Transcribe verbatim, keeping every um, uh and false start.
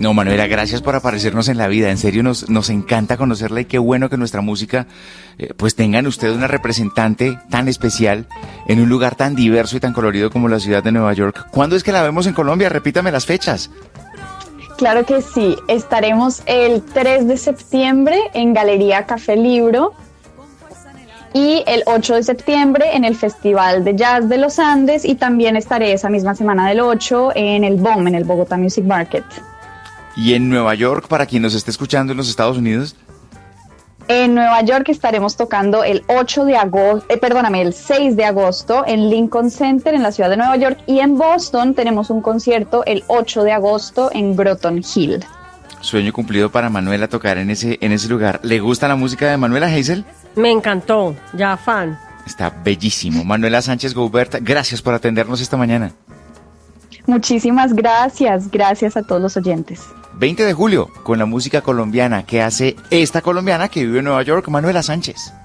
No, Manuela, gracias por aparecernos en la vida. En serio, nos, nos encanta conocerla y qué bueno que nuestra música, eh, pues tengan ustedes una representante tan especial en un lugar tan diverso y tan colorido como la ciudad de Nueva York. ¿Cuándo es que la vemos en Colombia? Repítame las fechas. Claro que sí, estaremos el tres de septiembre en Galería Café Libro y el ocho de septiembre en el Festival de Jazz de los Andes, y también estaré esa misma semana del ocho en el B O M, en el Bogotá Music Market. Y en Nueva York, para quien nos esté escuchando en los Estados Unidos. En Nueva York estaremos tocando el ocho de agosto, eh, perdóname, el seis de agosto en Lincoln Center en la ciudad de Nueva York, y en Boston tenemos un concierto el ocho de agosto en Groton Hill. Sueño cumplido para Manuela tocar en ese, en ese lugar. ¿Le gusta la música de Manuela, Hazel? Me encantó, ya fan. Está bellísimo. Manuela Sánchez Goubert, gracias por atendernos esta mañana. Muchísimas gracias, gracias a todos los oyentes. veinte de julio, con la música colombiana que hace esta colombiana que vive en Nueva York, Manuela Sánchez.